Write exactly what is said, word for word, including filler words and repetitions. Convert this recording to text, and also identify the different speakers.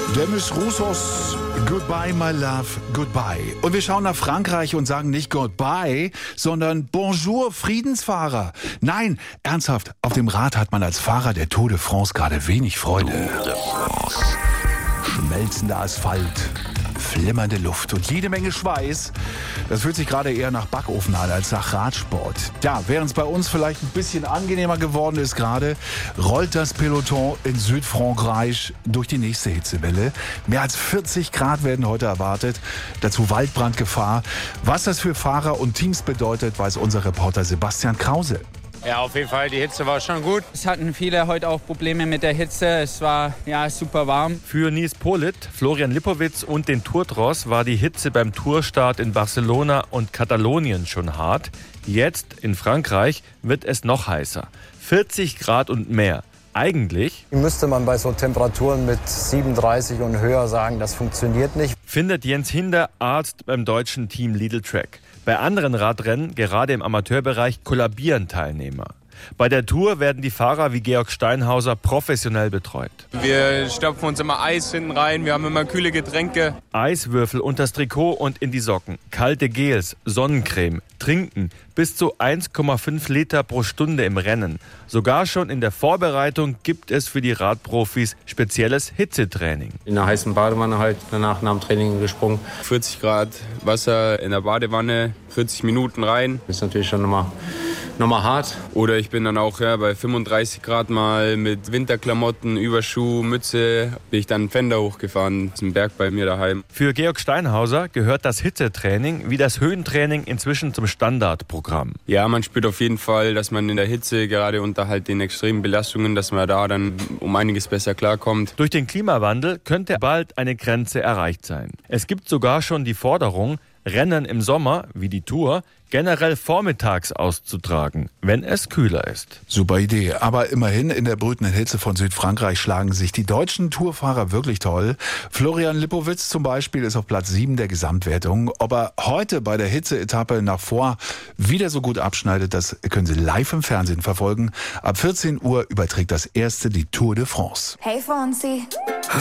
Speaker 1: Demis Roussos, Goodbye, my love, goodbye. Und wir schauen nach Frankreich und sagen nicht Goodbye, sondern Bonjour, Friedensfahrer. Nein, ernsthaft, auf dem Rad hat man als Fahrer der Tour de France gerade wenig Freude. Schmelzender Asphalt, flimmernde Luft und jede Menge Schweiß. Das fühlt sich gerade eher nach Backofen an als nach Radsport. Ja, während es bei uns vielleicht ein bisschen angenehmer geworden ist gerade, rollt das Peloton in Südfrankreich durch die nächste Hitzewelle. Mehr als vierzig Grad werden heute erwartet. Dazu Waldbrandgefahr. Was das für Fahrer und Teams bedeutet, weiß unser Reporter Sebastian Krause.
Speaker 2: Ja, auf jeden Fall, die Hitze war schon gut.
Speaker 3: Es hatten viele heute auch Probleme mit der Hitze. Es war ja super warm.
Speaker 4: Für Nils Politt, Florian Lipowitz und den Tourtross war die Hitze beim Tourstart in Barcelona und Katalonien schon hart. Jetzt in Frankreich wird es noch heißer. vierzig Grad und mehr. Eigentlich
Speaker 5: müsste man bei so Temperaturen mit siebenunddreißig und höher sagen, das funktioniert nicht.
Speaker 4: Findet Jens Hinder, Arzt beim deutschen Team Lidl Trek. Bei anderen Radrennen, gerade im Amateurbereich, kollabieren Teilnehmer. Bei der Tour werden die Fahrer wie Georg Steinhauser professionell betreut.
Speaker 2: Wir stopfen uns immer Eis hinten rein, wir haben immer kühle Getränke.
Speaker 4: Eiswürfel unters Trikot und in die Socken, kalte Gels, Sonnencreme, Trinken, bis zu eins Komma fünf Liter pro Stunde im Rennen. Sogar schon in der Vorbereitung gibt es für die Radprofis spezielles Hitzetraining.
Speaker 6: In einer heißen Badewanne halt danach nach dem Training gesprungen.
Speaker 2: vierzig Grad Wasser in der Badewanne, vierzig Minuten rein.
Speaker 6: Das ist natürlich schon nochmal nochmal hart.
Speaker 2: Oder ich bin dann auch ja, bei fünfunddreißig Grad mal mit Winterklamotten, Überschuh, Mütze, bin ich dann einen Pfänder hochgefahren zum Berg bei mir daheim.
Speaker 4: Für Georg Steinhauser gehört das Hitzetraining wie das Höhentraining inzwischen zum Standardprogramm.
Speaker 2: Ja, man spürt auf jeden Fall, dass man in der Hitze, gerade unter halt den extremen Belastungen, dass man da dann um einiges besser klarkommt.
Speaker 4: Durch den Klimawandel könnte bald eine Grenze erreicht sein. Es gibt sogar schon die Forderung, Rennen im Sommer, wie die Tour, generell vormittags auszutragen, wenn es kühler ist.
Speaker 1: Super Idee. Aber immerhin in der brütenden Hitze von Südfrankreich schlagen sich die deutschen Tourfahrer wirklich toll. Florian Lipowitz zum Beispiel ist auf Platz sieben der Gesamtwertung. Ob er heute bei der Hitze-Etappe nach vor wieder so gut abschneidet, das können Sie live im Fernsehen verfolgen. Ab vierzehn Uhr überträgt das erste die Tour de France.
Speaker 7: Hey Fonsi.